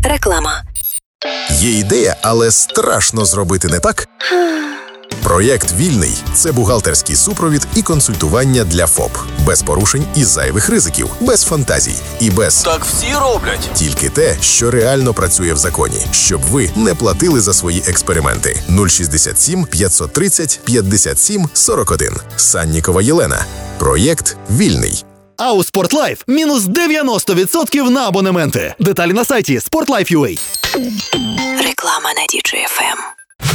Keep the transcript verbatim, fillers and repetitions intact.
Реклама. Є ідея, але страшно зробити не так? Проєкт «Вільний» – це бухгалтерський супровід і консультування для ФОП. Без порушень і зайвих ризиків, без фантазій і без Так всі роблять. тільки те, що реально працює в законі, щоб ви не платили за свої експерименти. нуль шістдесят сім п'ятсот тридцять п'ятдесят сім сорок один. Саннікова Єлена. Проєкт «Вільний». А у Спортлайф мінус дев'яносто відсотків на абонементи. Деталі на сайті спортлайф крапка ю а. Реклама на Ді Джей Еф Ем.